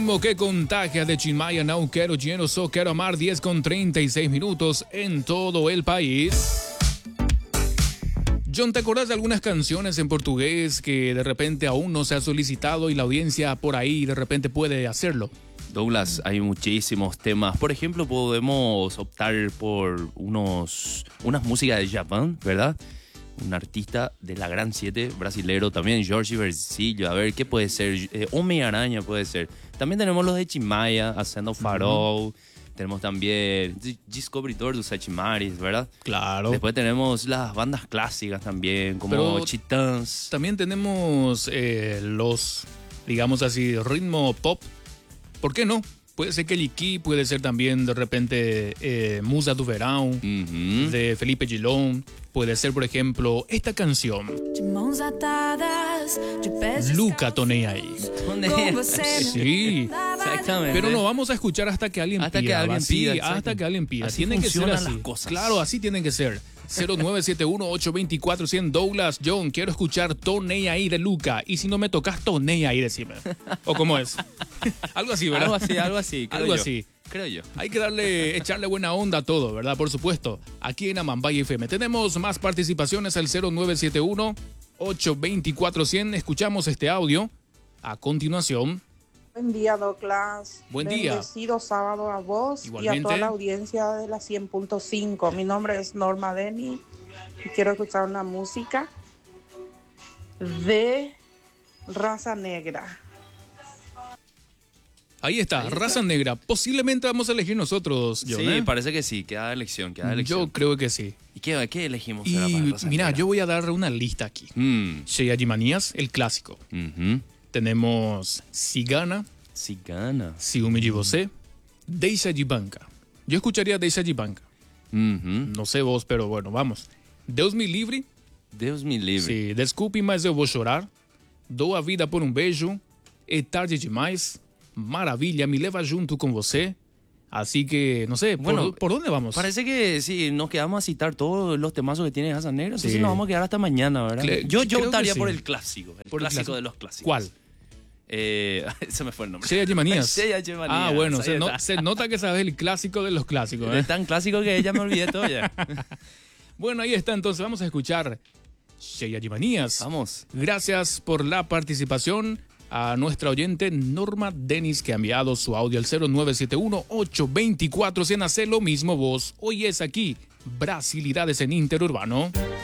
ritmo que contagia de Tim Maia, Não Quero Dinheiro, Só Quero Amar, 10:36 en todo el país. John, ¿te acordás de algunas canciones en portugués que de repente aún no se ha solicitado y la audiencia por ahí de repente puede hacerlo? Douglas, hay muchísimos temas. Por ejemplo, podemos optar por unas músicas de Japón, ¿verdad? Un artista de la Gran 7, brasilero también, Jorge Vercillo. A ver, ¿qué puede ser? Homem-Aranha puede ser. También tenemos los de Tim Maia, Acendo Farol. Tenemos también Descobridor dos Sete Mares, ¿verdad? Claro. Después tenemos las bandas clásicas también, como Titãs. También tenemos los, digamos así, ritmo pop. ¿Por qué no? Puede ser Kelly Key, puede ser también de repente Musa do Verão, de Felipe Gilón. Puede ser, por ejemplo, esta canción. Luca, tô nem aí. Sí, Exactamente. pero no vamos a escuchar hasta que alguien pida. Hasta que alguien pida. Así Tienen que ser así. las cosas. Claro, así tienen que ser. 0971-824-100 Douglas, John, quiero escuchar Tô Nem Aí de Luca. Y si no me tocas, Tô Nem Aí, decime. ¿O cómo es? Algo así, ¿verdad? Algo así. Algo así. Creo yo. Hay que echarle buena onda a todo, ¿verdad? Por supuesto. Aquí en Amambay FM. Tenemos más participaciones al 0971-824-100. Escuchamos este audio a continuación. Buen día, Douglas. Buen día. Bendecido sábado a vos. Igualmente. Y a toda la audiencia de la 100.5. Mi nombre es Norma Deni y quiero escuchar una música de Raza Negra. Ahí está, Raza Negra. Posiblemente vamos a elegir nosotros, John. Sí, parece que sí. Queda elección. Yo creo que sí. ¿Y qué elegimos? Y mira, yo voy a dar una lista aquí. Cheia de Manias, el clásico. Tenemos Cigana, Ciúme de Você, Deixa de Banca. Yo escucharía Deixa de Banca. No sé vos, pero bueno, vamos. Deus me livre. Deus me livre. Sí, Desculpe, mas eu vou chorar. Dou a vida por um beijo. É tarde demais. Maravilla, me leva junto con você. Así que, no sé, Bueno, ¿por dónde vamos? Parece que sí, nos quedamos a citar todos los temazos que tiene Raza Negra. Entonces Sí. nos vamos a quedar hasta mañana, ¿verdad? Yo creo que optaría sí. por el clásico. El clásico de los clásicos. ¿Cuál? Se me fue el nombre. Cheia de Manías. Cheia de Manías. Ah, bueno, Ahí está. se nota que sabes el clásico de los clásicos. ¿eh? Es tan clásico que ya me olvidé todo ya. Bueno, ahí está, entonces vamos a escuchar Cheia de Manías. Vamos. Gracias por la participación a nuestra oyente Norma Denis, que ha enviado su audio al 0971-824-100. Hace lo mismo vos. Hoy es aquí, Brasilidades en Interurbano.